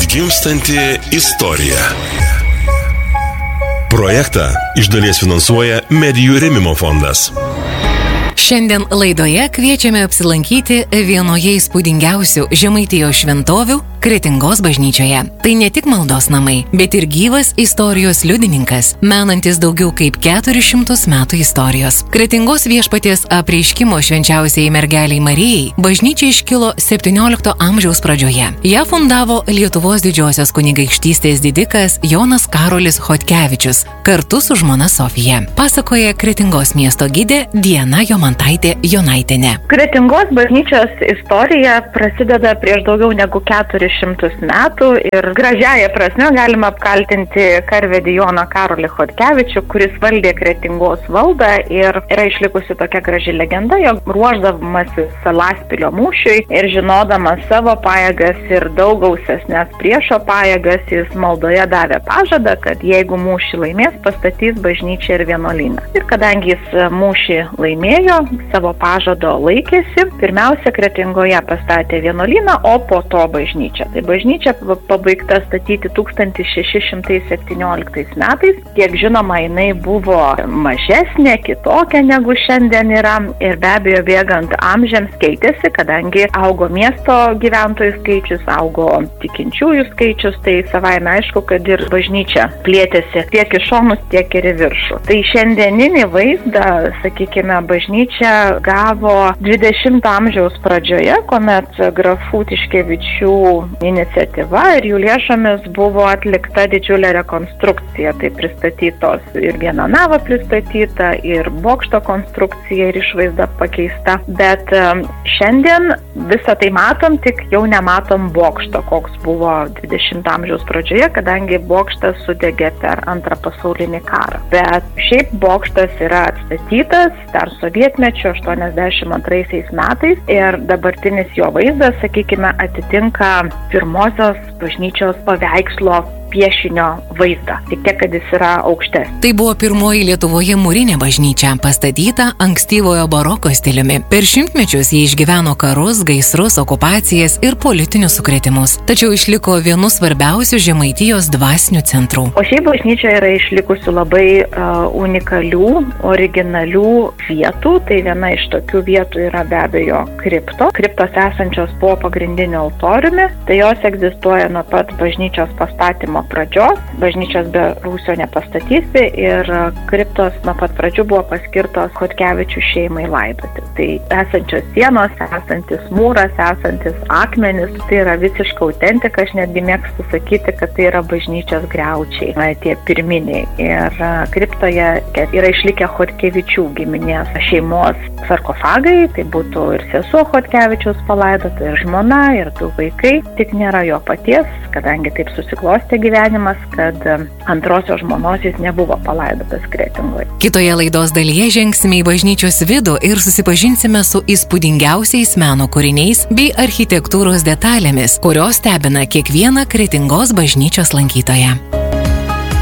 Atgimstanti istorija. Projektą iš dalies finansuoja Medijų rėmimo fondas. Šiandien laidoje kviečiame apsilankyti vienoje įspūdingiausių Žemaitijos šventovių Kretingos bažnyčioje. Tai ne tik maldos namai, bet ir gyvas istorijos liudininkas, menantis daugiau kaip 400 metų istorijos. Kretingos viešpaties apreiškimo švenčiausiai mergeliai Marijai bažnyčia iškilo 17 amžiaus pradžioje. Ją fundavo Lietuvos didžiosios kunigaikštystės didikas Jonas Karolis Chodkevičius kartu su žmona Sofija. Pasakoja Kretingos miesto gidė Diana Jomantaitė Jonaitienė. Kretingos bažnyčios istorija prasideda prieš daugiau negu 400 metų ir gražiaja prasme galima apkaltinti karvedį Joną Karolį Chodkevičių, kuris valdė Kretingos valdą, ir yra išlikusi tokia graži legenda, jog ruošdamasis Salaspilio mūšiui ir žinodamas savo pajėgas ir daug gausesnes priešo pajėgas, jis maldoje davė pažadą, kad jeigu mūšį laimės, pastatys bažnyčią ir vienuolyną. Ir kadangi jis mūšį laimėjo, savo pažado laikėsi, pirmiausia Kretingoje pastatė vienuolyną, o po to bažnyčią. Tai bažnyčia pabaigta statyti 1617 metais. Kiek žinoma, jinai buvo mažesnė, kitokia negu šiandien yra, ir be abejo bėgant amžiams keitėsi, kadangi augo miesto gyventojų skaičius, augo tikinčiųjų skaičius, tai savaime aišku, kad ir bažnyčia plėtėsi tiek į šonus, tiek ir į viršų. Tai šiandieninį vaizdą, sakykime, bažnyčia gavo 20 amžiaus pradžioje, kuomet grafų Tiškevičių iniciatyva ir jų lėšomis buvo atlikta didžiulė rekonstrukcija. Tai pristatytos ir viena nava pristatyta, ir bokšto konstrukcija ir išvaizda pakeista. Bet šiandien visą tai matom, tik jau nematom bokšto, koks buvo 20 amžiaus pradžioje, kadangi bokštas sudegė per Antrą pasaulinį karą. Bet šiaip bokštas yra atstatytas dar sovietmečio 82 metais ir dabartinis jo vaizdas, sakykime, atitinka pirmosios bažnyčios paveikslo piešinio vaizdą, tik tiek, kad jis yra aukštesnis. Tai buvo pirmoji Lietuvoje mūrinė bažnyčia, pastatyta ankstyvojo baroko stiliumi. Per šimtmečius jie išgyveno karus, gaisrus, okupacijas ir politinius sukrėtimus, tačiau išliko vienu svarbiausių Žemaitijos dvasinių centrų. O šiaip bažnyčia yra išlikusi labai unikalių, originalių vietų. Tai viena iš tokių vietų yra be abejo kriptos esančios po pagrindiniu altoriumi. Tai jos egzistuoja nuo pat bažnyčios pastatymo pradžios. Bažnyčios be rūsio nepastatysi ir kriptos nuo pat pradžių buvo paskirtos Chodkevičių šeimai laidoti. Tai esančios sienos, esantis mūras, esantis akmenis, tai yra visiška autentika. Aš netgi mėgstu sakyti, kad tai yra bažnyčios griaučiai, tie pirminiai. Ir kriptoje yra išlikę Chodkevičių giminės šeimos sarkofagai, tai būtų ir sesuo Chodkevičiaus palaidota, ir žmona, ir du vaikai. Tik nėra jo paties, kadangi taip susiklostė gyvenimas, kad antrosios žmonos jis nebuvo palaidotas Kretingoje. Kitoje laidos dalyje žengsime į bažnyčios vidų ir susipažinsime su įspūdingiausiais meno kūriniais bei architektūros detalėmis, kurios stebina kiekvieną Kretingos bažnyčios lankytoją.